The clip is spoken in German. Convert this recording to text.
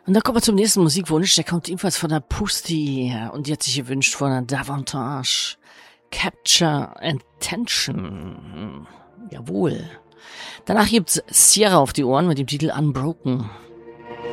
Und dann kommen wir zum nächsten Musikwunsch. Der kommt ebenfalls von der Pusti und die hat sich gewünscht von der Davantage. Capture Attention. Jawohl. Danach gibt's Sierra auf die Ohren mit dem Titel Unbroken.